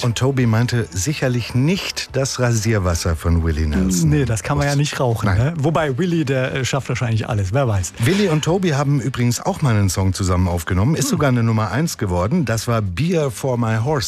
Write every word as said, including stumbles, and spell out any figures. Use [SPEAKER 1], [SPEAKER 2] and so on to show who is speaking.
[SPEAKER 1] Und Toby meinte sicherlich nicht das Rasierwasser von Willie Nelson.
[SPEAKER 2] Nee, das kann man ja nicht rauchen. Ne? Wobei Willie, der äh, schafft wahrscheinlich alles, wer weiß.
[SPEAKER 1] Willie und Toby haben übrigens auch mal einen Song zusammen aufgenommen, ist sogar eine Nummer eins geworden. Das war Beer for My Horse.